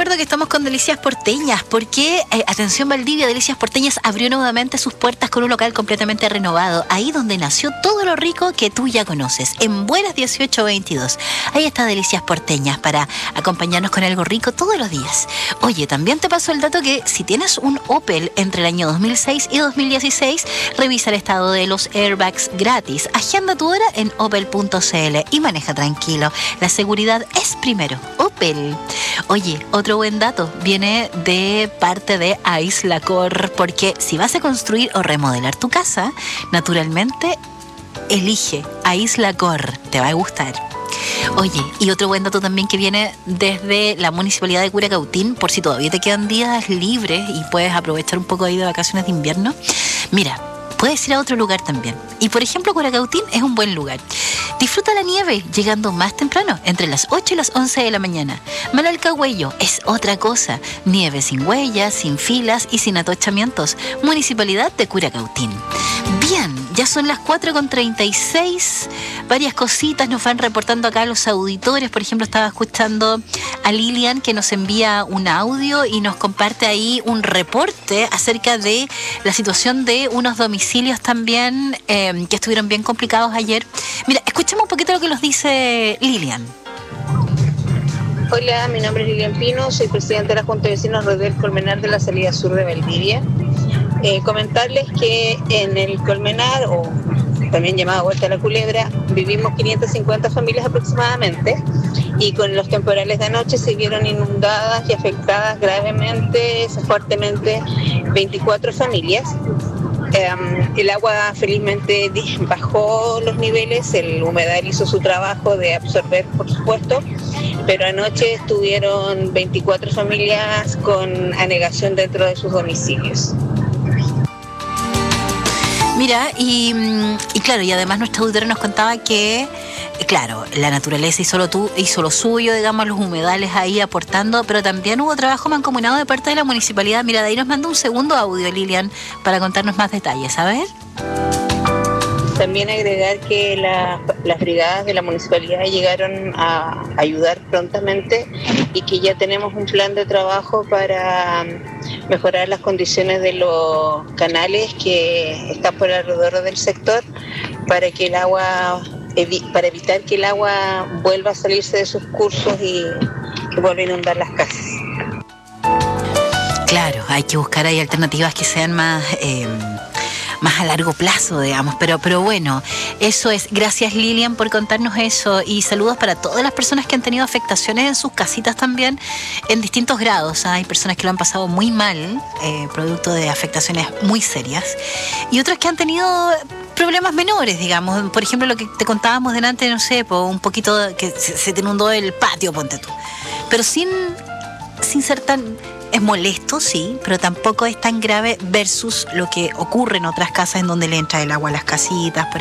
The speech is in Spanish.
recuerdo que estamos con Delicias Porteñas, porque, atención Valdivia, Delicias Porteñas abrió nuevamente sus puertas con un local completamente renovado, ahí donde nació todo lo rico que tú ya conoces, en Buenas 1822. Ahí está Delicias Porteñas para acompañarnos con algo rico todos los días. Oye, también te paso el dato que si tienes un Opel entre el año 2006 y 2016, revisa el estado de los airbags gratis. Agenda tu hora en opel.cl y maneja tranquilo. La seguridad es primero. Opel. Oye, otro buen dato viene de parte de Aislacor, porque si vas a construir o remodelar tu casa, naturalmente elige Aislacor, te va a gustar. Oye, y otro buen dato también que viene desde la Municipalidad de Curacautín, por si todavía te quedan días libres y puedes aprovechar un poco ahí de vacaciones de invierno. Mira, puedes ir a otro lugar también. Y por ejemplo, Curacautín es un buen lugar. Disfruta la nieve llegando más temprano, entre las 8 y las 11 de la mañana. Malalcahuello es otra cosa. Nieve sin huellas, sin filas y sin atochamientos. Municipalidad de Curacautín. Bien, ya son las 4:36. Varias cositas nos van reportando acá los auditores. Por ejemplo, estaba escuchando a Lilian, que nos envía un audio y nos comparte ahí un reporte acerca de la situación de unos domicilios también que estuvieron bien complicados ayer. Mira, escuchemos un poquito lo que nos dice Lilian. Hola, mi nombre es Lilian Pino, soy presidenta de la Junta de Vecinos del Colmenar de la salida sur de Valdivia. Comentarles que en el Colmenar, o también llamado Vuelta a la Culebra, vivimos 550 familias aproximadamente, y con los temporales de anoche se vieron inundadas y afectadas gravemente, fuertemente, 24 familias. El agua felizmente bajó los niveles, el humedal hizo su trabajo de absorber, por supuesto, pero anoche estuvieron 24 familias con anegación dentro de sus domicilios. Mira, y claro, y además nuestra auditora nos contaba que, claro, la naturaleza hizo lo suyo, digamos, los humedales ahí aportando, pero también hubo trabajo mancomunado de parte de la municipalidad. Mira, de ahí nos manda un segundo audio, Lilian, para contarnos más detalles. A ver. También agregar que las brigadas de la municipalidad llegaron a ayudar prontamente y que ya tenemos un plan de trabajo para mejorar las condiciones de los canales que están por alrededor del sector para que el agua, para evitar que el agua vuelva a salirse de sus cursos y vuelva a inundar las casas. Claro, hay que buscar ahí alternativas que sean más a largo plazo, digamos, pero bueno, eso es. Gracias, Lilian, por contarnos eso, y saludos para todas las personas que han tenido afectaciones en sus casitas también, en distintos grados. Hay personas que lo han pasado muy mal, producto de afectaciones muy serias, y otras que han tenido problemas menores, digamos. Por ejemplo, lo que te contábamos delante, no sé, un poquito que se te inundó el patio, ponte tú, pero sin ser tan... Es molesto, sí, pero tampoco es tan grave versus lo que ocurre en otras casas en donde le entra el agua a las casitas, por